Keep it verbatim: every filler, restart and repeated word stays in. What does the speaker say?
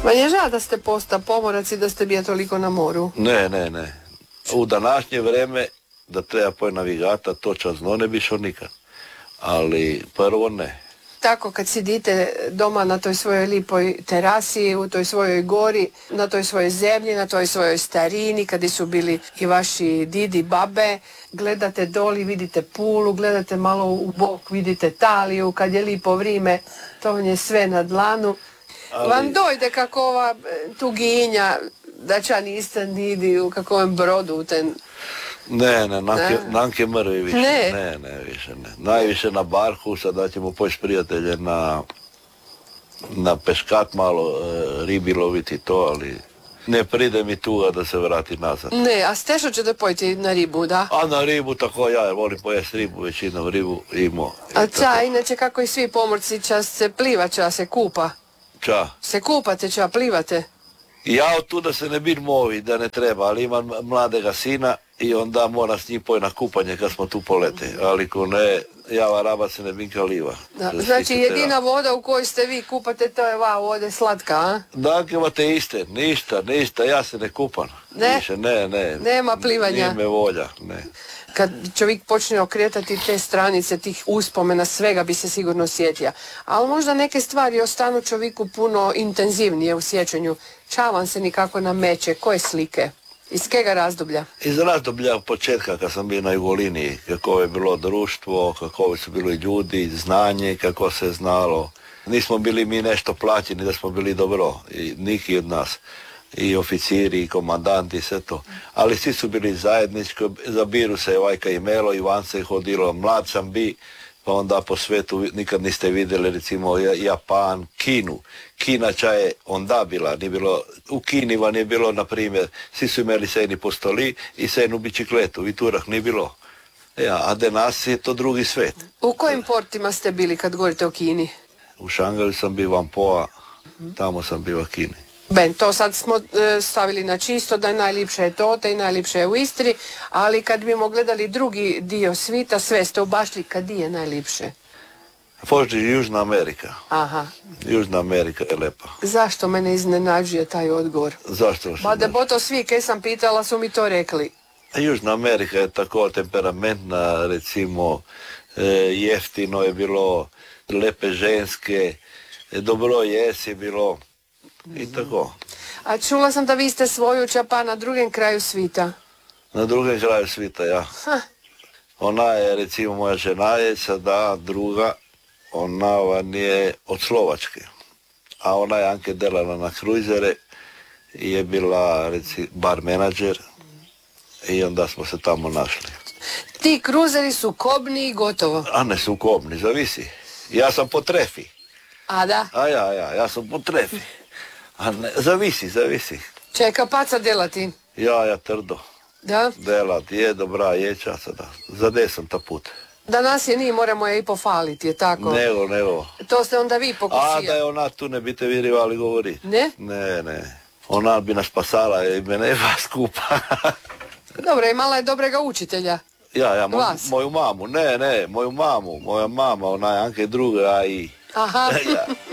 Ma je žal da ste posta pomorac i da ste bija toliko na moru? Ne, ne, ne. U današnje vreme da treba poj navigata, točan zno ne bi šao nikad. Ali prvo ne. Tako kad sidite doma na toj svojoj lipoj terasi, u toj svojoj gori, na toj svojoj zemlji, na toj svojoj starini, kad su bili i vaši didi, babe, gledate doli, vidite Pulu, gledate malo u bok, vidite Taliju, kad je lipo vrime, to vam je sve na dlanu. Ali... Vam dojde kako ova tuginja, da ča niste nidi u kakvom brodu ten... Ne, ne, nanke, nanke mrvi više. Ne. ne, ne, više ne. Najviše na barku, sada ćemo poći prijatelje na, na peškat malo, e, ribi loviti to, ali ne pride mi tuga da se vrati nazad. Ne, a Stešo ćete pojti na ribu, da? A na ribu tako ja, volim pojesti ribu, većinom ribu imao. A ča, inače kako i svi pomorci, čas se pliva, čas se kupa? Ča? Se kupate, ča plivate? Ja od tu da se ne bir movi, da ne treba, ali imam mladega sina i onda mora s njim poj na kupanje kad smo tu polete, ali ko ne, java raba se ne binka liva. Da, znači jedina voda u kojoj ste vi kupate, to je va vode slatka, a? Dakle, imate iste, ništa, ništa, ja se ne kupam. Ne? Više, ne, ne. Nema plivanja? Nije me volja, ne. Kad čovjek počne okretati te stranice, tih uspomena, svega bi se sigurno sjetio. Ali možda neke stvari ostanu čovjeku puno intenzivnije u sjećanju. Ča vam se nikako nameće, koje slike? Iz kega razdoblja? Iz razdoblja početka kad sam bio na Jugoliniji, kako je bilo društvo, kako su bili ljudi, znanje, kako se znalo. Nismo bili mi nešto plaćeni da smo bili dobro, i niki od nas. I oficiri, i komandanti, sve to. Ali svi su bili zajednički, za biru se Vajka i Melo, Ivan se hodilo, mlad sam bi, pa onda po svetu nikad niste vidjeli recimo Japan, Kinu. Kina ča je onda bila, nije bilo, u Kini vam je bilo, na primjer, svi su imali sejni postoli i sejnu bicikletu, i turak nije bilo. Ja, a danas je to drugi svet. U kojim portima ste bili kad govorite o Kini? U Šangaju sam bio Vampoa, tamo sam bio u Kini. Ben, to sad smo e, stavili na čisto da je najljepše je to, da je najljepše je u Istri, ali kad bimo gledali drugi dio svita, sve ste obašli, kad je najljepše? Pođi Južna Amerika. Aha. Južna Amerika je lepa. Zašto mene iznenađuje taj odgovor? Zašto? Ba da bo to svi, kaj sam pitala, su mi to rekli. Južna Amerika je tako temperamentna, recimo, e, jeftino je bilo, lepe ženske, e, dobro jes je bilo i tako. A čula sam da vi ste svoju čapa na drugem kraju svita. Na drugem kraju svita, ja. Ha. Ona je, recimo, moja žena je sada druga, ona van je od Slovačke. A ona je anke delala na kruzere i je bila, recimo, bar menadžer i onda smo se tamo našli. Ti kruzeri su kobni i gotovo. A ne su kobni, zavisi. Ja sam po trefi. A da? A ja, ja, ja sam po trefi. A ne, zavisi, zavisi. Čeka paca delati. Ja, ja trdo. Da? Delat je, dobra je časa, da. Za desam ta put. Danas je ni, moramo je i pofaliti, je tako? Nego, nego. To ste onda vi pokusili. A da je ona tu ne biste virivali govori. Ne? Ne, ne. Ona bi nas spasala i mene vas skupa. Dobro, imala je dobrega učitelja. Ja, ja, moj, Vas? moju mamu, ne, ne, moju mamu, moja mama, ona je anke druga, a i... Aha. Ja.